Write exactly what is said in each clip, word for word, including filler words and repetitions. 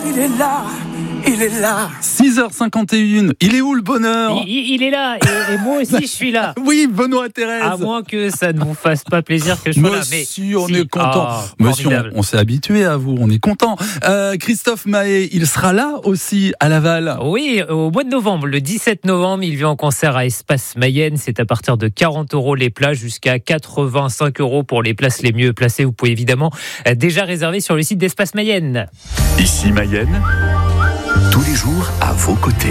il est là, il est là. six heures cinquante et une, il est où le bonheur ? il, il est là, et, et moi aussi je suis là. Oui, Benoît Thérèse. À moins que ça ne vous fasse pas plaisir que je sois là. Mais si, on si. est content. Ah, Monsieur, on, formidable. on s'est habitué à vous, on est content. Euh, Christophe Maé, il sera là aussi à Laval. Oui, au mois de novembre, le dix-sept novembre, il vient en concert à Espace Mayenne. C'est à partir de quarante euros les places jusqu'à quatre-vingt-cinq euros pour les places les mieux placées. Vous pouvez évidemment déjà réserver sur le site d'Espace Mayenne. Ici Mayenne, tous les jours à vos côtés.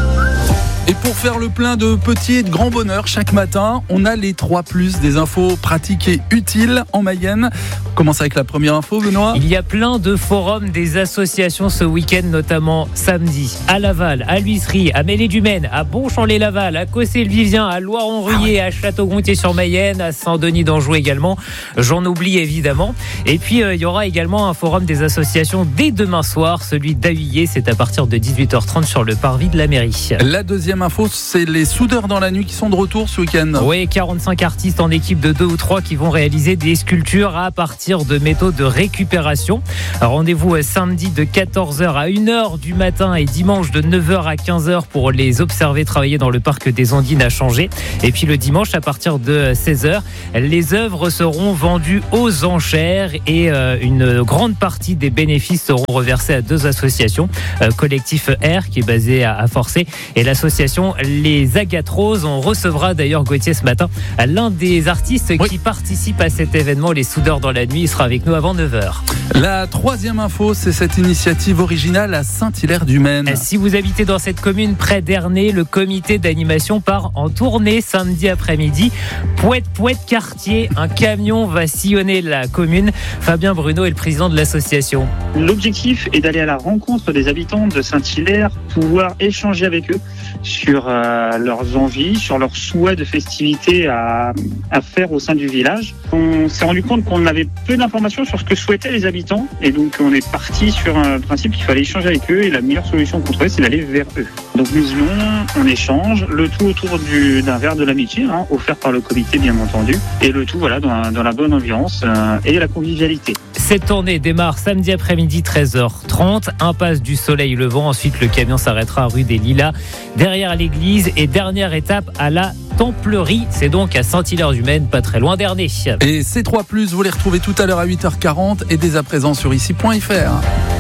Et pour faire le plein de petits et de grands bonheurs chaque matin, on a les trois plus des infos pratiques et utiles en Mayenne. On commence avec la première info, Benoît. Il y a plein de forums des associations ce week-end, notamment samedi à Laval, à L'Huisserie, à Mêlée-du-Maine, à Bonchamp-lès-Laval, à Cossé-le-Vivien, à Loiron-Ruillé, à Château-Gontier-sur-Mayenne, à Saint-Denis d'Anjou également. J'en oublie évidemment. Et puis euh, il y aura également un forum des associations dès demain soir, celui d'Ahuillé. C'est à partir de dix-huit heures trente sur le parvis de la mairie. La deuxième info, c'est les soudeurs dans la nuit qui sont de retour ce week-end. Oui, quarante-cinq artistes en équipe de deux ou trois qui vont réaliser des sculptures à partir de métaux de récupération. Rendez-vous samedi de quatorze heures à une heure du matin et dimanche de neuf heures à quinze heures pour les observer travailler dans le parc des Ondines à Changé. Et puis le dimanche à partir de seize heures, les œuvres seront vendues aux enchères et une grande partie des bénéfices seront reversés à deux associations. Collectif R qui est basé à Forcé et l'association Les Agatroses. On recevra d'ailleurs Gauthier ce matin, l'un des artistes oui. qui participe à cet événement, les Soudeurs dans la nuit. Il sera avec nous avant neuf heures. La troisième info, c'est cette initiative originale à Saint-Hilaire-du-Maine. Si vous habitez dans cette commune près d'Ernée, le comité d'animation part en tournée samedi après-midi. Pouette, Pouette, quartier, un camion va sillonner la commune. Fabien Bruno est le président de l'association. L'objectif est d'aller à la rencontre des habitants de Saint-Hilaire, pouvoir échanger avec eux sur euh, leurs envies, sur leurs souhaits de festivités à, à faire au sein du village. On s'est rendu compte qu'on avait peu d'informations sur ce que souhaitaient les habitants et donc on est parti sur un principe qu'il fallait échanger avec eux et la meilleure solution qu'on trouvait, c'est d'aller vers eux. Donc nous venons, on échange, le tout autour du, d'un verre de l'amitié, hein, offert par le comité bien entendu, et le tout voilà dans, dans la bonne ambiance euh, et la convivialité. Cette tournée démarre samedi après-midi treize heures trente, impasse du Soleil Levant. Ensuite, le camion s'arrêtera rue des Lilas, derrière l'église, et dernière étape à la Templerie. C'est donc à Saint-Hilaire-du-Maine, pas très loin d'Ernée. Et ces trois plus, vous les retrouvez tout à l'heure à huit heures quarante et dès à présent sur ici point f r.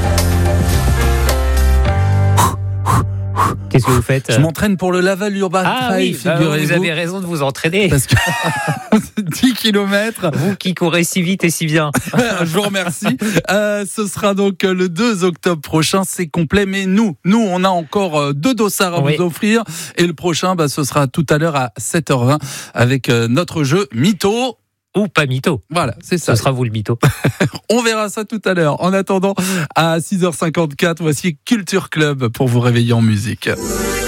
Qu'est-ce que vous faites ? Je m'entraîne pour le Laval Urban Ah Trail, oui, bah figurez-vous. vous avez raison de vous entraîner. Parce que dix kilomètres. Vous qui courez si vite et si bien. Je vous remercie. Euh, ce sera donc le deux octobre prochain. C'est complet, mais nous, nous, on a encore deux dossards à oui. vous offrir. Et le prochain, bah, ce sera tout à l'heure à sept heures vingt avec notre jeu Mytho. Ou pas mytho. Voilà, c'est ça. Ce sera vous le mytho. On verra ça tout à l'heure. En attendant, à six heures cinquante-quatre, voici Culture Club pour vous réveiller en musique.